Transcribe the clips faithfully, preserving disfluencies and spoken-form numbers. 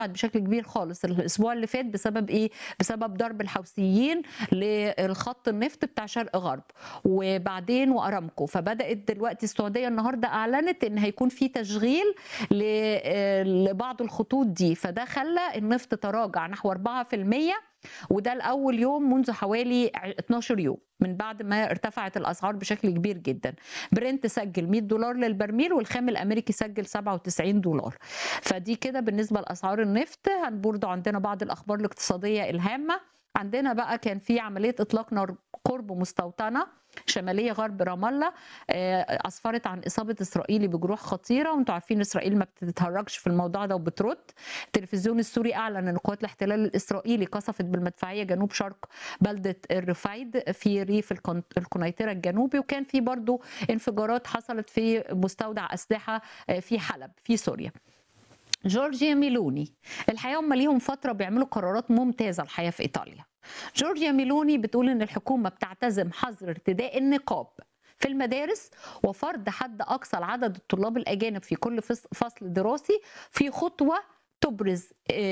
بشكل كبير خالص الاسبوع اللي فات بسبب ايه؟ بسبب ضرب الحوثيين للخط النفط بتاع شرق غرب وبعدين وارامكو. فبدات دلوقتي السعوديه النهارده اعلنت ان هيكون في تشغيل لبعض الخطوط دي، فده خلى النفط تراجع نحو أربعة في المية، وده لاول يوم منذ حوالي اتناشر يوم من بعد ما ارتفعت الاسعار بشكل كبير جدا. برنت سجل مية دولار للبرميل والخام الامريكي سجل سبعة وتسعين دولار. فدي كده بالنسبه لاسعار النفط. برضه عندنا بعض الاخبار الاقتصاديه الهامه. عندنا بقى كان في عمليه اطلاق نار قرب مستوطنه شماليه غرب رام الله اسفرت عن اصابه اسرائيلي بجروح خطيره، وانتم عارفين اسرائيل ما بتتهرجش في الموضوع ده وبترد. التلفزيون السوري اعلن ان قوات الاحتلال الاسرائيلي قصفت بالمدفعيه جنوب شرق بلده الرفايد في ريف القنيطره الجنوبي، وكان في برضو انفجارات حصلت في مستودع اسلحه في حلب في سوريا. جورجيا ميلوني الحقيقه هم ليهم فتره بيعملوا قرارات ممتازه الحقيقه في ايطاليا. جورجيا ميلوني بتقول ان الحكومه بتعتزم حظر ارتداء النقاب في المدارس وفرض حد اقصى لعدد الطلاب الاجانب في كل فصل دراسي، في خطوه تبرز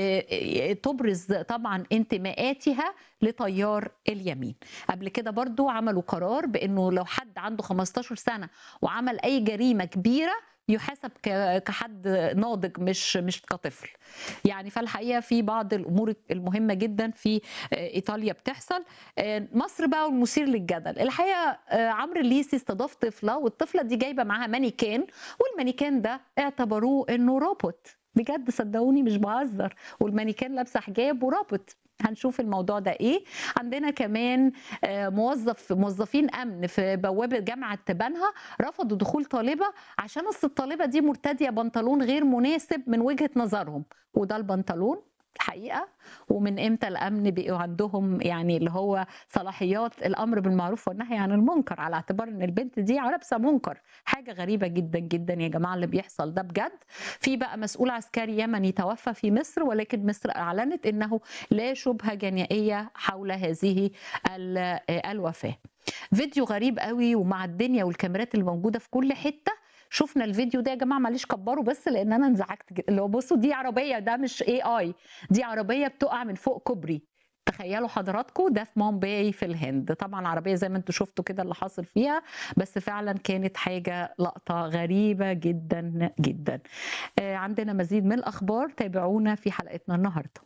تبرز طبعا انتماءاتها لتيار اليمين. قبل كده برضو عملوا قرار بانه لو حد عنده خمستاشر سنه وعمل اي جريمه كبيره يحاسب كحد ناضج مش مش كطفل. يعني فالحقيقه في بعض الامور المهمه جدا في ايطاليا بتحصل. مصر بقى والمثير للجدل الحقيقه عمرو الليثي استضاف طفله، والطفله دي جايبه معاها مانيكان، والمانيكان ده اعتبروه انه روبوت. بجد صدقوني مش بهزر، والمانيكان لابسه حجاب ورابط. هنشوف الموضوع ده ايه. عندنا كمان موظف موظفين امن في بوابه جامعه بنها رفضوا دخول طالبه عشان اصل الطالبه دي مرتديه بنطلون غير مناسب من وجهه نظرهم، وده البنطلون الحقيقه. ومن امتى الامن بقوا عندهم يعني اللي هو صلاحيات الامر بالمعروف والنهي عن المنكر على اعتبار ان البنت دي لابسه منكر؟ حاجه غريبه جدا جدا يا جماعه اللي بيحصل ده بجد. في بقى مسؤول عسكري يمني توفى في مصر، ولكن مصر اعلنت انه لا شبهه جنائيه حول هذه الوفاه. فيديو غريب قوي ومع الدنيا والكاميرات اللي موجوده في كل حته. شفنا الفيديو ده يا جماعه، معلش كبروا بس لان انا انزعجت. اللي هو بصوا دي عربيه، ده مش اي اي، دي عربيه بتقع من فوق كوبري. تخيلوا حضراتكم ده في مومباي في الهند. طبعا عربيه زي ما انتم شفتوا كده اللي حاصل فيها، بس فعلا كانت حاجه لقطه غريبه جدا جدا. عندنا مزيد من الاخبار، تابعونا في حلقتنا النهارده.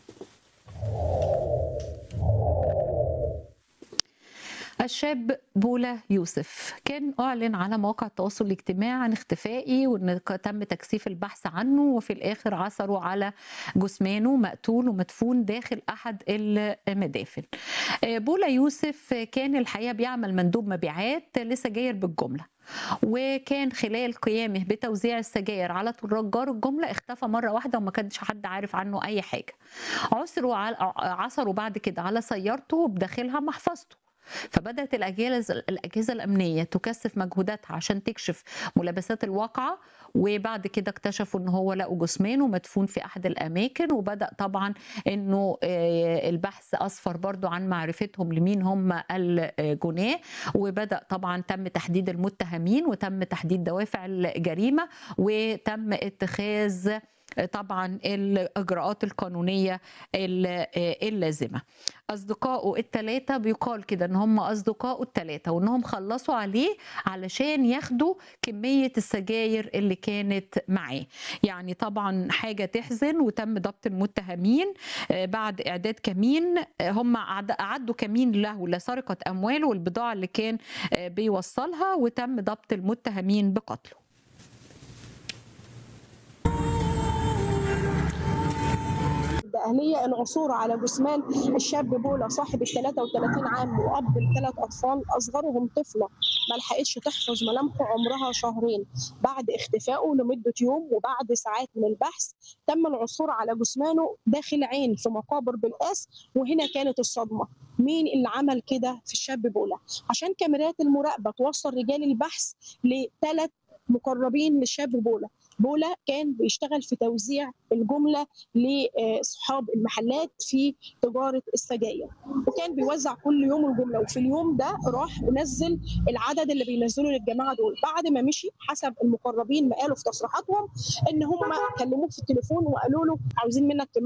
الشاب بولا يوسف كان أعلن على مواقع التواصل الاجتماعي عن اختفائه، وأن تم تكثيف البحث عنه، وفي الآخر عثروا على جثمانه مقتول ومدفون داخل أحد المدافن. بولا يوسف كان الحقيقة بيعمل مندوب مبيعات لسجاير بالجملة، وكان خلال قيامه بتوزيع السجاير على تجار الجملة اختفى مرة واحدة وما كانش حد عارف عنه أي حاجة. عثروا عثروا بعد كده على سيارته وبداخلها محفظته. فبدأت الأجهزة الأجهزة الأمنية تكثف مجهوداتها عشان تكشف ملابسات الواقعة، وبعد كده اكتشفوا ان هو لقوا جثمانه مدفون في احد الاماكن. وبدأ طبعا انه البحث اسفر برضو عن معرفتهم لمين هم الجناه، وبدأ طبعا تم تحديد المتهمين وتم تحديد دوافع الجريمة وتم اتخاذ طبعا الاجراءات القانونيه اللازمه. اصدقائه الثلاثه بيقال كده ان هم اصدقائه الثلاثه وانهم خلصوا عليه علشان ياخدوا كميه السجاير اللي كانت معاه. يعني طبعا حاجه تحزن. وتم ضبط المتهمين بعد اعداد كمين. هم اعدوا كمين له لسرقه امواله والبضاعه اللي كان بيوصلها، وتم ضبط المتهمين بقتله. بأهمية العثور على جثمان الشاب بولا صاحب ال ثلاثة وثلاثين عام وأب لثلاث أطفال أصغرهم طفلة ما لحقتش تحفظ ملامحه عمرها شهرين بعد اختفائه لمدة يوم. وبعد ساعات من البحث تم العثور على جثمانه داخل عين في مقابر بالقاس. وهنا كانت الصدمة، مين اللي عمل كده في الشاب بولا؟ عشان كاميرات المراقبة توصل رجال البحث لثلاث مقربين للشاب بولا بولا كان بيشتغل في توزيع الجمله لاصحاب المحلات في تجاره السجاير، وكان بيوزع كل يوم الجمله، وفي اليوم ده راح ونزل العدد اللي بينزلوا للجماعه دول. بعد ما مشي حسب المقربين ما قالوا في تصريحاتهم ان هم كلموه في التليفون وقالوا له عاوزين منك